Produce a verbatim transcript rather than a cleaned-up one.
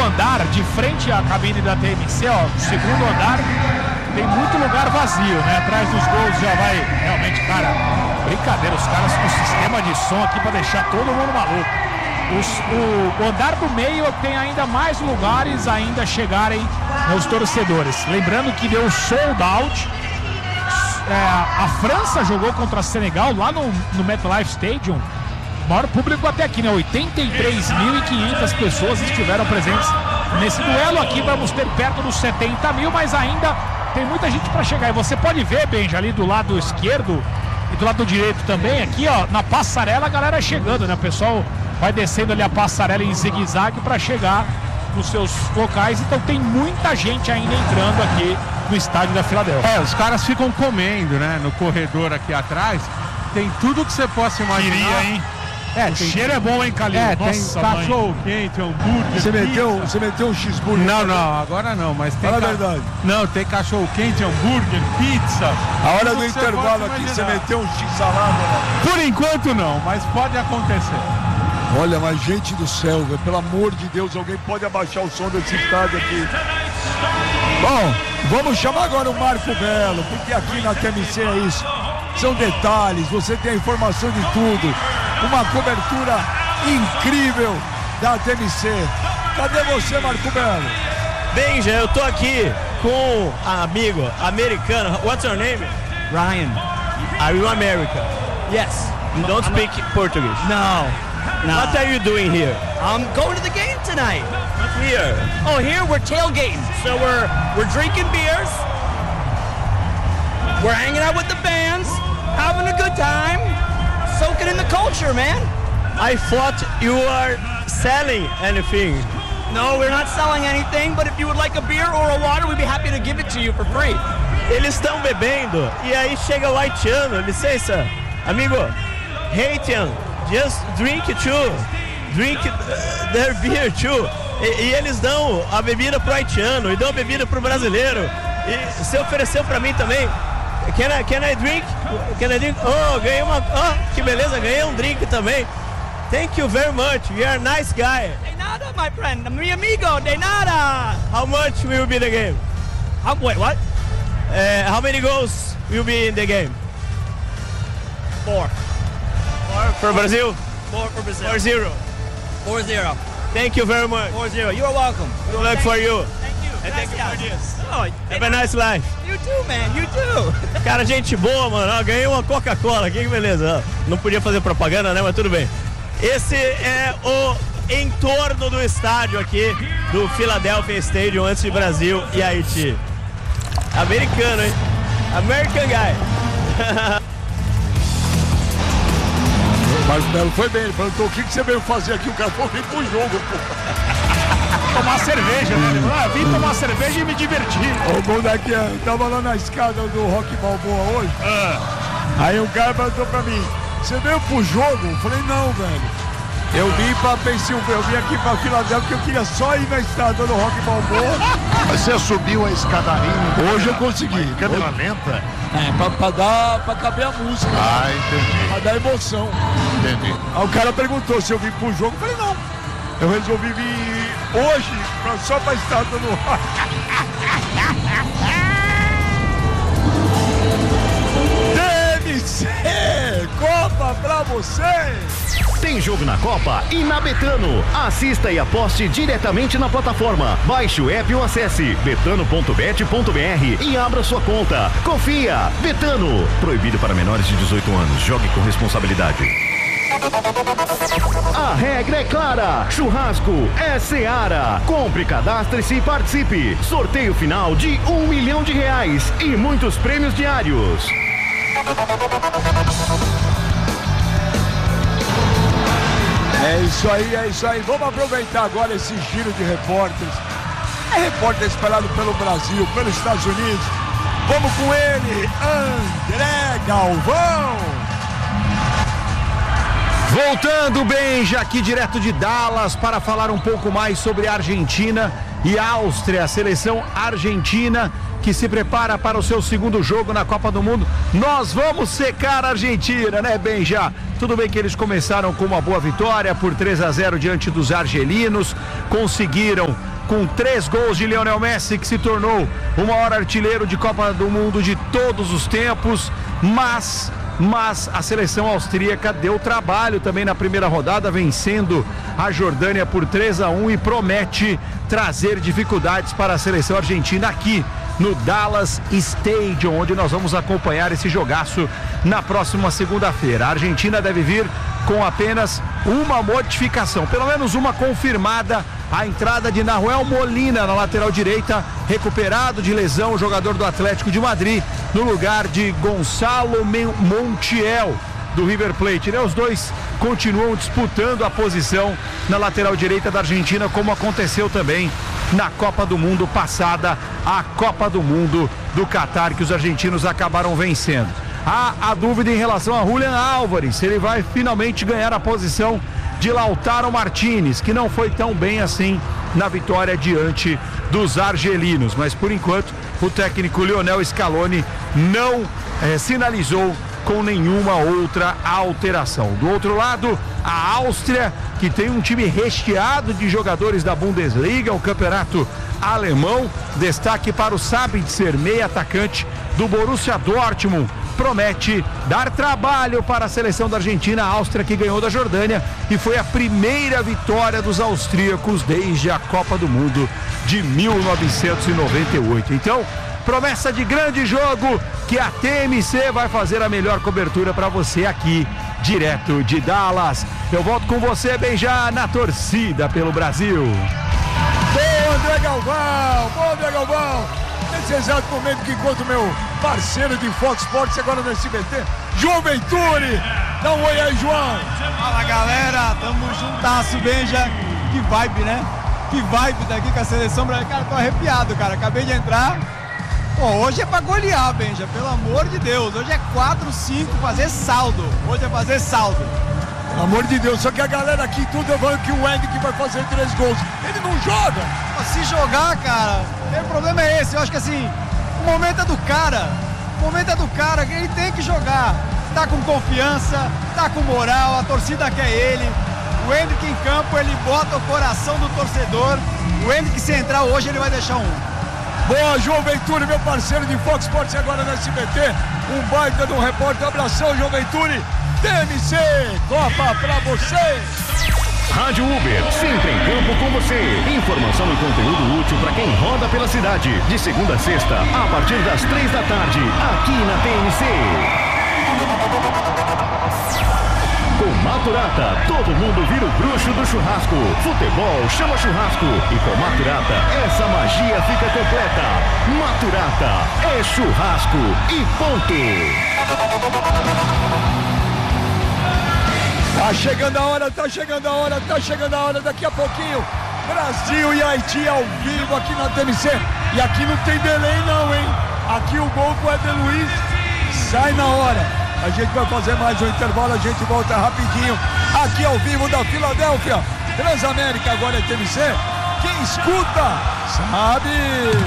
andar, de frente à cabine da T M C, ó, o segundo andar, tem muito lugar vazio, né? Atrás dos gols já vai, realmente, cara, brincadeira, os caras com sistema de som aqui pra deixar todo mundo maluco. Os, o, o andar do meio tem ainda mais lugares ainda chegarem aos torcedores. Lembrando que deu sold out. É, a França jogou contra a Senegal lá no, no MetLife Stadium. O maior público até aqui, né? oitenta e três mil e quinhentas pessoas estiveram presentes nesse duelo. Aqui vamos ter perto dos setenta mil, mas ainda tem muita gente para chegar. E você pode ver, Benja, ali do lado esquerdo e do lado direito também, aqui, ó, na passarela a galera chegando, né? O pessoal vai descendo ali a passarela em zigue-zague para chegar nos seus locais. Então tem muita gente ainda entrando aqui no estádio da Filadélfia. É, os caras ficam comendo, né? No corredor aqui atrás. Tem tudo que você possa imaginar. Queria, hein? É, o tem... cheiro é bom, hein, Calil? É, Nossa, tem cachorro quente, hambúrguer. Você meteu, você meteu um cheeseburger? Não, não, agora não, mas tem. Fala ca... a verdade. Não, tem cachorro quente, hambúrguer, pizza. A hora do intervalo aqui, você meteu um x-salada, né? Por enquanto não, mas pode acontecer. Olha, mas gente do céu, velho, pelo amor de Deus, alguém pode abaixar o som desse estádio aqui. Bom, vamos chamar agora o Marco Belo, porque aqui na T M C é isso. São detalhes, você tem a informação de tudo. Uma cobertura incrível da T M C. Cadê você, Marco Belo? Benja, eu tô aqui com um amigo americano. What's your name? Ryan. Are you American? Yes. You don't I'm speak a... Portuguese? No. No. What are you doing here? I'm going to the game tonight. Here. Oh, here we're tailgating. So we're we're drinking beers. We're hanging out with the bands, having a good time, soaking in the culture, man. I thought you are selling anything. No, we're not selling anything, but if you would like a beer or a water, we'd be happy to give it to you for free. Eles estão bebendo e aí chega o haitiano, licença, amigo, Haitian, just drink too, drink their beer too. E, e eles dão a bebida pro haitiano e dão a bebida pro brasileiro. E você ofereceu pra mim também. Can I, can I drink? Can I drink? Oh, ganhei uma. Oh, que beleza, ganhei um drink também. Thank you very much. You are a nice guy. De nada, my friend. Mi amigo, de nada. How much will be the game? How, wait, what? Uh, how many goals will be in the game? Four. Four for Brazil? Four for Brazil. Four zero. Four zero. Thank you very much. Four zero. You are welcome. Good luck for you. Thank you. And thank you for this. Oh, have a nice life. You too, man. You too. Cara, gente boa, mano. Ó, ganhei uma Coca-Cola. Que beleza. Ó, não podia fazer propaganda, né? Mas tudo bem. Esse é o entorno do estádio aqui do Philadelphia Stadium antes de Brasil e Haiti. Americano, hein? American guy. Mas o Belo foi bem, ele perguntou o que, que você veio fazer aqui, o cara falou, vem pro jogo, pô. Tomar cerveja, né? Ele falou, ah, vim tomar cerveja e me divertir. Ô, bom daqui, eu tava lá na escada do Rock Balboa hoje, ah. Aí o cara perguntou pra mim, você veio pro jogo? Eu falei, não, velho. Eu vim pra Pensilvânia, eu vim aqui pra Filadélfia porque eu queria só ir na estátua do Rock Balboa. Você subiu a escadaria? Hoje eu consegui. Câmera lenta? É, pra, pra dar, pra caber a música. Ah, entendi. Pra dar emoção. Entendi. Aí o cara perguntou se eu vim pro jogo, eu falei, não. Eu resolvi vir hoje pra, só pra estátua do Rock. D M C, Copa pra você! Tem jogo na Copa e na Betano. Assista e aposte diretamente na plataforma. Baixe o app ou acesse betano ponto bet ponto br e abra sua conta. Confia! Betano. Proibido para menores de dezoito anos. Jogue com responsabilidade. A regra é clara. Churrasco é Seara. Compre, cadastre-se e participe. Sorteio final de um milhão de reais e muitos prêmios diários. É isso aí, é isso aí. Vamos aproveitar agora esse giro de repórteres. É repórter esperado pelo Brasil, pelos Estados Unidos. Vamos com ele, André Galvão. Voltando bem, já aqui direto de Dallas para falar um pouco mais sobre a Argentina e Áustria, a seleção argentina que se prepara para o seu segundo jogo na Copa do Mundo. Nós vamos secar a Argentina, né, Benja? Tudo bem que eles começaram com uma boa vitória por três a zero diante dos argelinos, conseguiram com três gols de Lionel Messi, que se tornou o maior artilheiro de Copa do Mundo de todos os tempos, mas, mas a seleção austríaca deu trabalho também na primeira rodada, vencendo a Jordânia por três a um e promete trazer dificuldades para a seleção argentina aqui no Dallas Stadium, onde nós vamos acompanhar esse jogaço na próxima segunda-feira. A Argentina deve vir com apenas uma modificação, pelo menos uma confirmada, a entrada de Nahuel Molina na lateral direita, recuperado de lesão, o jogador do Atlético de Madrid, no lugar de Gonçalo Montiel, do River Plate, né? Os dois continuam disputando a posição na lateral direita da Argentina, como aconteceu também na Copa do Mundo passada, a Copa do Mundo do Catar, que os argentinos acabaram vencendo. Há a dúvida em relação a Julián Álvares, se ele vai finalmente ganhar a posição de Lautaro Martínez, que não foi tão bem assim na vitória diante dos argelinos, mas por enquanto o técnico Lionel Scaloni não eh, sinalizou com nenhuma outra alteração. Do outro lado, a Áustria, que tem um time recheado de jogadores da Bundesliga, o campeonato alemão. Destaque para o Sabitzer, meia atacante do Borussia Dortmund, promete dar trabalho para a seleção da Argentina. A Áustria, que ganhou da Jordânia e foi a primeira vitória dos austríacos desde a Copa do Mundo de mil novecentos e noventa e oito. Então, promessa de grande jogo, que a T M C vai fazer a melhor cobertura para você aqui, direto de Dallas. Eu volto com você bem já na torcida pelo Brasil. Bom, André Galvão, bom, André Galvão. Nesse exato momento que encontro meu parceiro de Fox Sports agora no S B T, João Venturi. Dá um oi aí, João. Fala, galera, tamo juntasso, Benja. Que vibe, né? Que vibe daqui com a seleção brasileira. Cara, tô arrepiado, cara. Acabei de entrar. Pô, hoje é pra golear, Benja, pelo amor de Deus. Hoje é quatro, cinco, fazer saldo. Hoje é fazer saldo. Pelo amor de Deus, só que a galera aqui tudo falando que o Hendrick vai fazer três gols. Ele não joga. Se jogar, cara, o problema é esse. Eu acho que assim, o momento é do cara. O momento é do cara, ele tem que jogar. Tá com confiança, tá com moral, a torcida quer ele. O Hendrick em campo, ele bota o coração do torcedor. O Hendrick, se entrar hoje, ele vai deixar um. Boa, João Venturi, meu parceiro de Fox Sports agora no S B T. Um baita de um repórter. Abração, João Venturi. T M C, Copa pra vocês. Rádio Uber, sempre em campo com você. Informação e conteúdo útil para quem roda pela cidade. De segunda a sexta, a partir das três da tarde, aqui na T M C. Com Maturata, todo mundo vira o bruxo do churrasco. Futebol chama churrasco. E com Maturata, essa magia fica completa. Maturata é churrasco e ponto. Tá chegando a hora, tá chegando a hora, tá chegando a hora. Daqui a pouquinho, Brasil e Haiti ao vivo aqui na T M C. E aqui não tem delay não, hein? Aqui o gol com o Éder Luiz sai na hora. A gente vai fazer mais um intervalo, a gente volta rapidinho aqui ao vivo da Filadélfia. Transamérica agora é T M C. Quem escuta, sabe.